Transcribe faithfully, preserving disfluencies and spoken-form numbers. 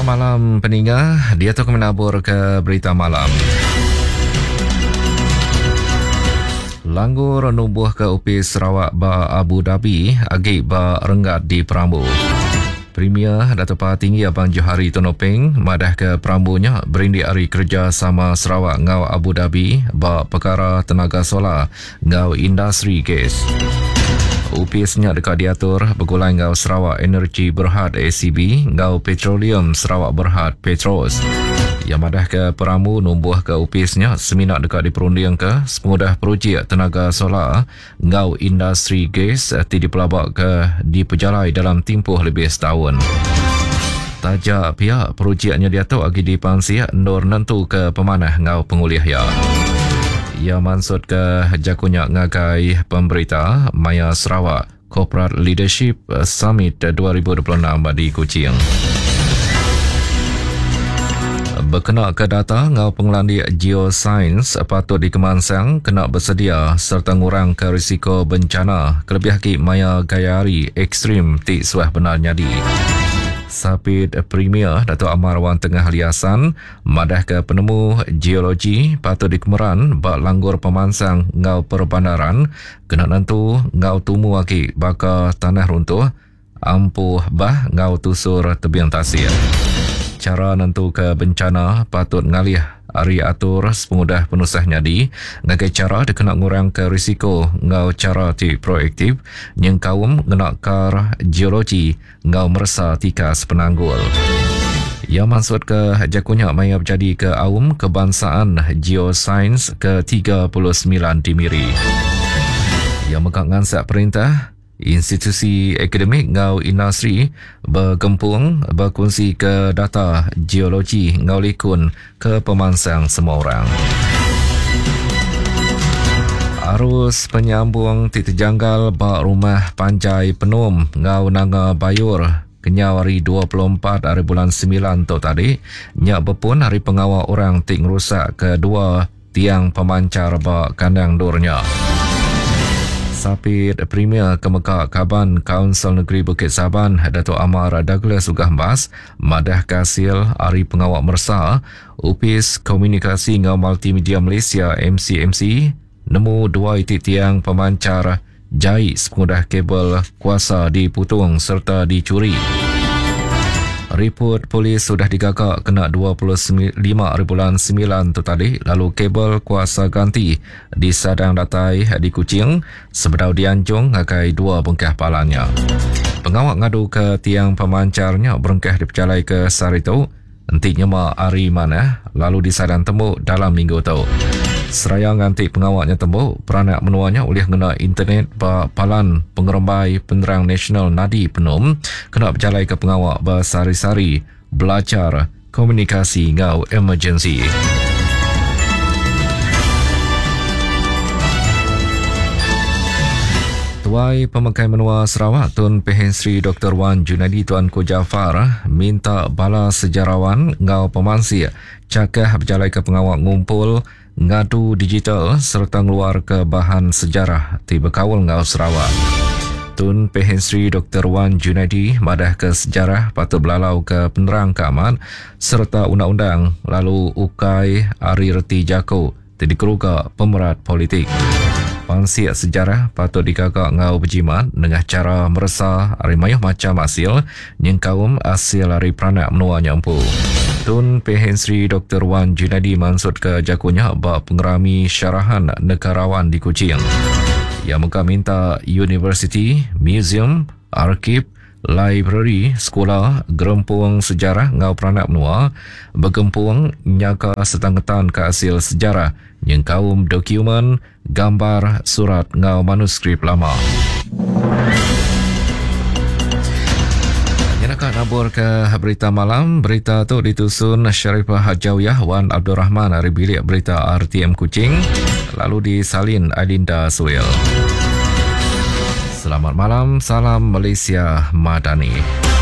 malam peninggal, dia tu menabur ke berita malam. Langgur nubuh ke U P Sarawak ba Abu Dhabi agi ba renggat di Perambu. Premier Datuk Paha Tinggi Abang Johari Tonopeng madah ke Perambunya berindi hari kerja sama Sarawak ngau Abu Dhabi ba perkara tenaga solar ngau industri gas. U P S-nya dekat diatur bergulai ngau Sarawak Energy Berhad A C B ngau Petroleum Sarawak Berhad Petros. Yang madah ke Perambu numbuh ke U P S-nya seminar dekat diperunding ke semudah projek tenaga solar ngau industri gas ti dipelabak ke diperjalai dalam tempoh lebih setahun. Tajak pihak projeknya diatur agi dipansi ndor nentu ke pemanah ngau penguliah ya. Ia maksud ke jakunya ngagai pemberita Maya Sarawak Corporate Leadership Summit dua ribu dua puluh enam di Kuching. Berkena ke data ngau pengelandi geoscience patut dikemansang kena bersedia serta ngurang ke risiko bencana kelebih ki maya gayari ekstrim ti suah benar nyadi. Sapit Premier Datuk Amar Wan Tengah Liasan madah ke penemu geologi patut dikemeran bak langgur pemansang ngau perbandaran kena nentu ngau tumu aki baka tanah runtuh ampuh bah ngau tusur tebing tasir. Cara nentu ke bencana patut ngalih ari atur semudah penusah nyadi ngagai cara dikena ngurang ke risiko ngau cara ti proaktif yang kaum ngenakar geologi ngau merasa tikas penanggul. Ia maksud ke jakunya maya berjadi ke aum kebangsaan geoscience ke tiga puluh sembilan di Miri. Ia mekak ngansak perintah institusi akademik ngau industri bergempung berkongsi ke data geologi ngau likun ke pemansang semua orang. Arus penyambung titik janggal bak rumah Panjai Penum ngau Nanga Bayur kenyau hari dua puluh empat hari bulan sembilan tu tadi nyak berpun hari pengawal orang tik rusak kedua tiang pemancar bak kandang durnya. Sapit Premier Kemekak Kaban Kaunsil Negeri Bukit Saban Datuk Amar Douglas Ugah Mas madah kasil hari pengawal mersa U P S Komunikasi ngau Multimedia Malaysia M C M C nemu dua itik tiang pemancar jahit semudah kabel kuasa diputung serta dicuri. Report polis sudah digagak kena dua puluh lima hari bulan sembilan tu tadi lalu kabel kuasa ganti di Sadang Datai di Kuching sebedau dianjung ngakai dua bengkah palanya. Pengawak ngadu ke tiang pemancarnya berengkah dipercalai ke Sarito entinya ma hari mana lalu di Sadang tembuk dalam minggu tu. Seraya nganti pengawaknya tembuk, peranak menuanya oleh kena internet ba palan pengerembai penerang nasional Nadi Penum kena berjalai ke pengawak ba sari-sari belajar komunikasi ngau emergency. Tuai Pemakai Menua Sarawak Tun Pehen Sri Doktor Wan Junaidi Tuanku Jafar minta bala sejarawan ngau pemansi cakah berjalai ke pengawak ngumpul ngadu digital serta ngeluar ke bahan sejarah ti berkawal ngau Sarawak. Tun Pehen Sri Doktor Wan Junaidi madah ke sejarah patut belalau ke penerang keaman serta undang-undang lalu ukai ari reti jako ti dikeruka pemerat politik. Pansiak sejarah patut dikagak ngau berjimat dengan cara meresa ari mayuh macam asil yang kaum asil ari peranak menua nyampu. Tun Pehen Sri Doktor Wan Junaidi maksud ke jakunya bak pengerami syarahan negarawan di Kuching. Ia muka minta universiti, museum, arkib, library, sekolah, gerempung sejarah ngau peranak menua bergempung nyaka setanggetan ke hasil sejarah yang kaum dokumen, gambar, surat ngau manuskrip lama. Nak nabur ke berita malam. Berita tu ditusun Syarifah Hajawiyah Wan Abdul Rahman dari bilik berita R T M Kuching lalu disalin Adinda Suil. Selamat malam, salam Malaysia Madani.